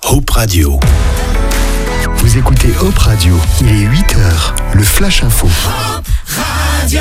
Hope Radio. Vous écoutez Hope Radio, il est 8h, le Flash Info. Hope Radio.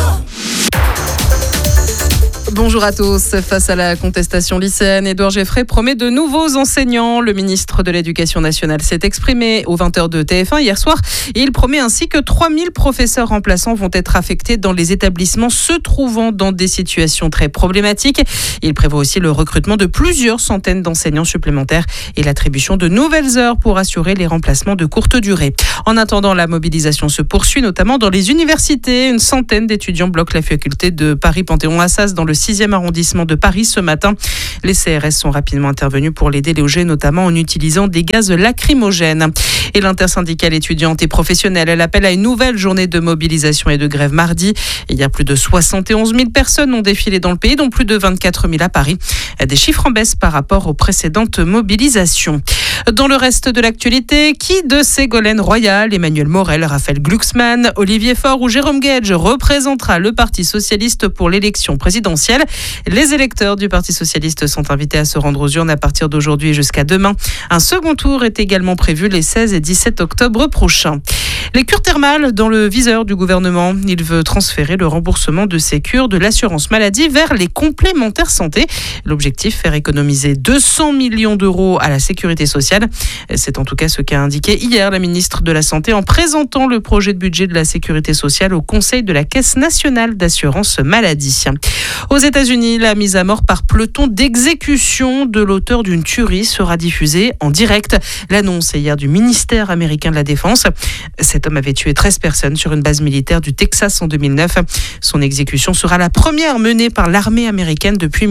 Bonjour à tous. Face à la contestation lycéenne, Édouard Geffray promet de nouveaux enseignants. Le ministre de l'Éducation nationale s'est exprimé aux 20h de TF1 hier soir. Et il promet ainsi que 3000 professeurs remplaçants vont être affectés dans les établissements se trouvant dans des situations très problématiques. Il prévoit aussi le recrutement de plusieurs centaines d'enseignants supplémentaires et l'attribution de nouvelles heures pour assurer les remplacements de courte durée. En attendant, la mobilisation se poursuit, notamment dans les universités. Une centaine d'étudiants bloquent la faculté de Paris-Panthéon-Assas dans le 6e arrondissement de Paris ce matin. Les CRS sont rapidement intervenus pour les déloger, notamment en utilisant des gaz lacrymogènes. Et l'intersyndicale étudiante et professionnelle, elle appelle à une nouvelle journée de mobilisation et de grève mardi. Il y a plus de 71 000 personnes ont défilé dans le pays, dont plus de 24 000 à Paris. Des chiffres en baisse par rapport aux précédentes mobilisations. Dans le reste de l'actualité, qui de Ségolène Royal, Emmanuel Morel, Raphaël Glucksmann, Olivier Faure ou Jérôme Gage représentera le Parti socialiste pour l'élection présidentielle? Les électeurs du Parti socialiste sont invités à se rendre aux urnes à partir d'aujourd'hui jusqu'à demain. Un second tour est également prévu les 16 et 17 octobre prochains. Les cures thermales dans le viseur du gouvernement. Il veut transférer le remboursement de ces cures de l'assurance maladie vers les complémentaires santé. L'objectif, faire économiser 200 millions d'euros à la sécurité sociale. C'est en tout cas ce qu'a indiqué hier la ministre de la Santé en présentant le projet de budget de la sécurité sociale au Conseil de la Caisse nationale d'assurance maladie. Aux États-Unis, la mise à mort par peloton d'exécution de l'auteur d'une tuerie sera diffusée en direct. L'annonce est hier du ministère américain de la Défense. Cet homme avait tué 13 personnes sur une base militaire du Texas en 2009. Son exécution sera la première menée par l'armée américaine depuis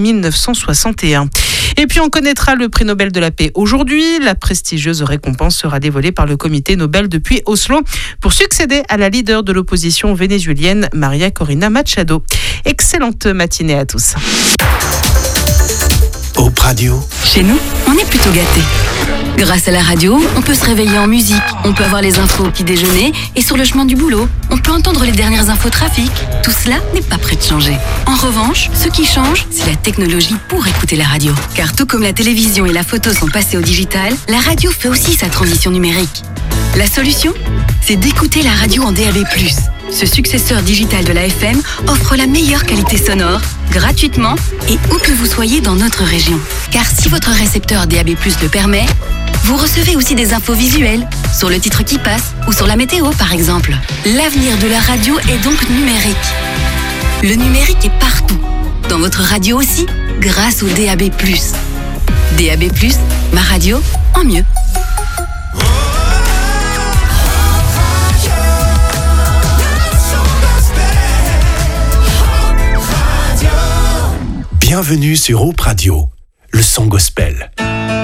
1961. Et puis on connaîtra le prix Nobel de la paix aujourd'hui. La prestigieuse récompense sera dévoilée par le comité Nobel depuis Oslo pour succéder à la leader de l'opposition vénézuélienne Maria Corina Machado. Excellente matinée à tous. Hope Radio. Chez nous, on est plutôt gâtés. Grâce à la radio, on peut se réveiller en musique, on peut avoir les infos au petit déjeuner et sur le chemin du boulot, on peut entendre les dernières infos trafic. Tout cela n'est pas prêt de changer. En revanche, ce qui change, c'est la technologie pour écouter la radio. Car tout comme la télévision et la photo sont passés au digital, la radio fait aussi sa transition numérique. La solution, c'est d'écouter la radio en DAB+. Ce successeur digital de la FM offre la meilleure qualité sonore, gratuitement et où que vous soyez dans notre région. Car si votre récepteur DAB+ le permet, vous recevez aussi des infos visuelles, sur le titre qui passe ou sur la météo par exemple. L'avenir de la radio est donc numérique. Le numérique est partout, dans votre radio aussi, grâce au DAB+. DAB+, ma radio en mieux. Bienvenue sur Hope Radio, le son gospel.